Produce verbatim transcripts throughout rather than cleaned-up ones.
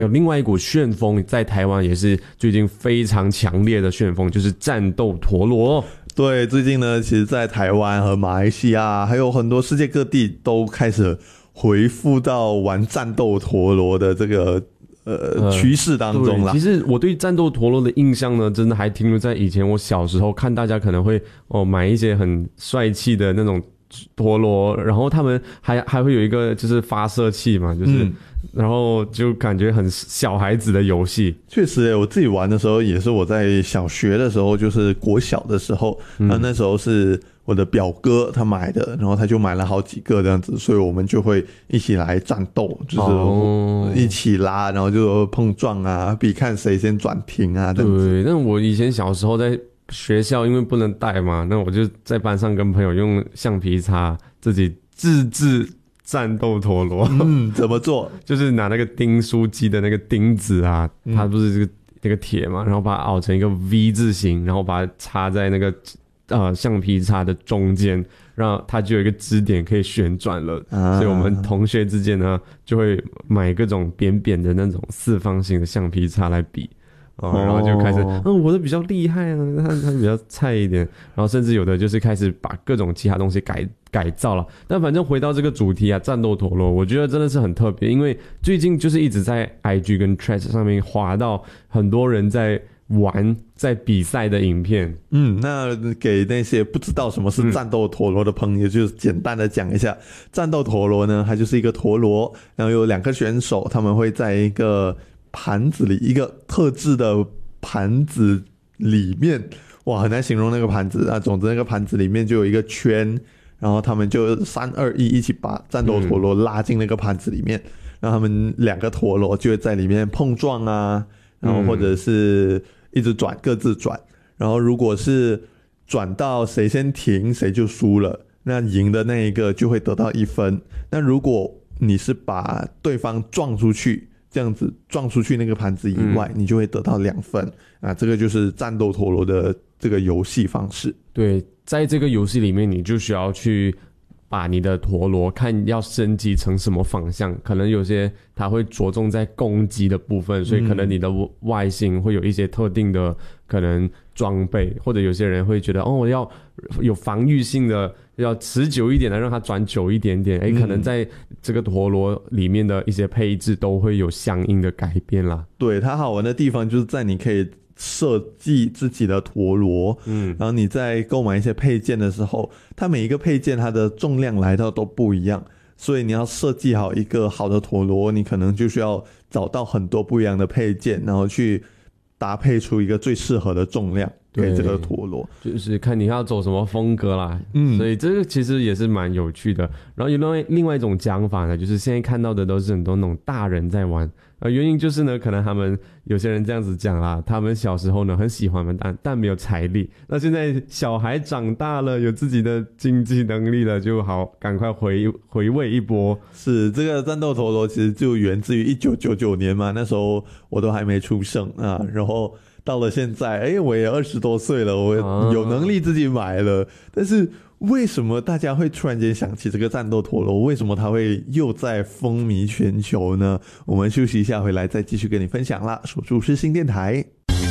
有另外一股旋风在台湾也是最近非常强烈的旋风，就是战斗陀螺。 对，最近呢，其实在台湾和马来西亚还有很多世界各地都开始回复到玩战斗陀螺的这个呃趋势当中啦。 其实我对战斗陀螺的印象呢，真的还停留在以前我小时候看大家可能会哦买一些很帅气的那种陀螺，然后他们还还会有一个就是发射器嘛，就是、嗯、然后就感觉很小孩子的游戏。 确实耶，我自己玩的时候也是我在小学的时候，就是国小的时候，嗯、然后那时候是我的表哥他买的，然后他就买了好几个这样子，所以我们就会一起来战斗，就是一起拉，然后就碰撞啊，比看谁先转停啊这样子。 对，那我以前小时候在学校因为不能带嘛，那我就在班上跟朋友用橡皮擦自己自制战斗陀螺。 嗯，怎么做？ 就是拿那个订书机的那个钉子啊，嗯、它不是这个那个铁嘛，然后把它凹成一个 V 字形，然后把它插在那个呃橡皮擦的中间，让它就有一个支点可以旋转了。啊、所以我们同学之间呢，就会买各种扁扁的那种四方形的橡皮擦来比。哦，然后就开始，嗯，我的比较厉害啊，他他比较菜一点，然后甚至有的就是开始把各种其他东西改改造了。但反正回到这个主题啊，战斗陀螺，我觉得真的是很特别，因为最近就是一直在 I G 跟 Threads 上面滑到很多人在玩在比赛的影片。 嗯，那给那些不知道什么是战斗陀螺的朋友，就简单的讲一下，战斗陀螺呢，它就是一个陀螺，然后有两个选手，他们会在一个盘子里，一个特制的盘子里面，哇，很难形容那个盘子啊。总之那个盘子里面就有一个圈，然后他们就三二一一起把战斗陀螺拉进那个盘子里面，嗯、然后他们两个陀螺就会在里面碰撞啊，然后或者是一直转，各自转，然后如果是转到谁先停谁就输了，那赢的那一个就会得到一分。那如果你是把对方撞出去，这样子撞出去那个盘子以外，嗯、你就会得到两分啊！这个就是战斗陀螺的这个游戏方式。 对，在这个游戏里面，你就需要去把你的陀螺看要升级成什么方向，可能有些它会着重在攻击的部分，所以可能你的外形会有一些特定的可能装备，或者有些人会觉得哦，我要有防御性的，要持久一点的，让它转久一点点。哎，可能在这个陀螺里面的一些配置都会有相应的改变啦。 对，它好玩的地方就是在你可以设计自己的陀螺，嗯，然后你在购买一些配件的时候，它每一个配件它的重量来到都不一样，所以你要设计好一个好的陀螺，你可能就需要找到很多不一样的配件，然后去搭配出一个最适合的重量给这个陀螺， 就是看你要走什么风格啦。嗯，所以这个其实也是蛮有趣的。然后有另外另外一种讲法呢，就是现在看到的都是很多那种大人在玩。呃，原因就是呢，可能他们有些人这样子讲啦，他们小时候呢很喜欢嘛，但但没有财力。那现在小孩长大了，有自己的经济能力了，就好赶快回回味一波。 是，这个战斗陀螺其实就源自于一九九九年嘛，那时候我都还没出生啊，然后到了现在，哎，我也二十多岁了，我有能力自己买了，啊、但是为什么大家会突然间想起这个战斗陀螺？为什么它会又在风靡全球呢？我们休息一下，回来再继续跟你分享啦。守住世新电台。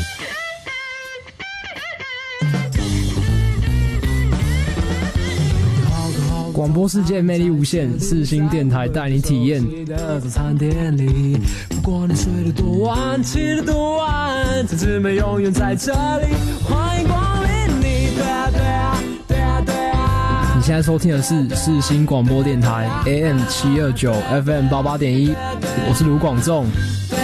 广播世界魅力无限，世新电台带你体验。不管你睡得多晚，起得多晚，同志们永远在这里，欢迎光临你。对啊对啊对啊对啊！你现在收听的是世新广播电台 A M 七二九 F M 八八点一，我是卢广仲。对